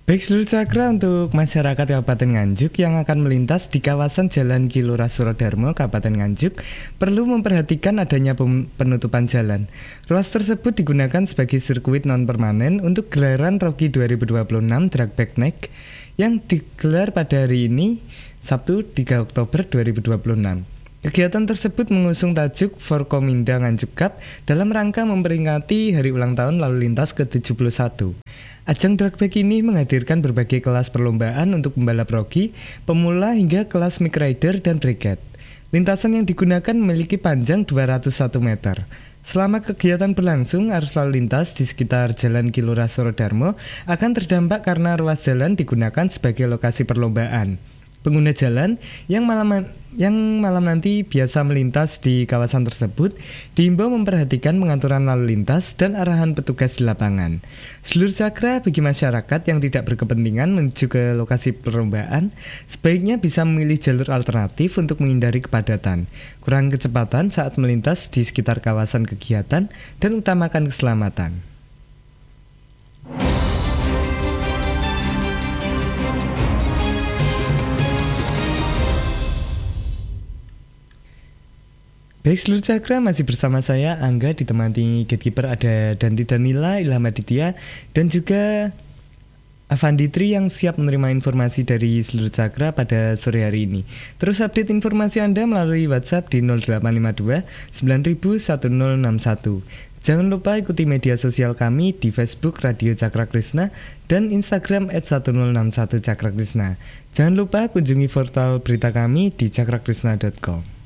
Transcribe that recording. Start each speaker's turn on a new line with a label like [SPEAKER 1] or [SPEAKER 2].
[SPEAKER 1] Baik seluruh cakra untuk masyarakat Kabupaten Nganjuk yang akan melintas di kawasan Jalan Kilora Surodarmo, Kabupaten Nganjuk, perlu memperhatikan adanya penutupan jalan. Ruas tersebut digunakan sebagai sirkuit non-permanen untuk gelaran Rocky 2026 Drag Back Neck yang digelar pada hari ini, Sabtu 3 Oktober 2026. Kegiatan tersebut mengusung tajuk Forkominda Nganjuk Cup dalam rangka memperingati hari ulang tahun lalu lintas ke-71. Ajang drag back ini menghadirkan berbagai kelas perlombaan untuk pembalap rocky, pemula hingga kelas mic rider dan bracket. Lintasan yang digunakan memiliki panjang 201 meter. Selama kegiatan berlangsung, arus lalu lintas di sekitar Jalan Kilora Surodarmo akan terdampak karena ruas jalan digunakan sebagai lokasi perlombaan. Pengguna jalan yang malam nanti biasa melintas di kawasan tersebut diimbau memperhatikan pengaturan lalu lintas dan arahan petugas di lapangan. Seluruh cakra bagi masyarakat yang tidak berkepentingan menuju ke lokasi perlombaan sebaiknya bisa memilih jalur alternatif untuk menghindari kepadatan, kurangi kecepatan saat melintas di sekitar kawasan kegiatan, dan utamakan keselamatan. Baik seluruh cakra, masih bersama saya Angga, ditemani gatekeeper ada Dandi Danila, Ilham Aditya, dan juga Avanditri yang siap menerima informasi dari seluruh cakra pada sore hari ini. Terus update informasi Anda melalui WhatsApp di 0852 901061. Jangan lupa ikuti media sosial kami di Facebook Radio Cakra Krishna dan Instagram @1061 Cakra Krishna. Jangan lupa kunjungi portal berita kami di cakrakrishna.com.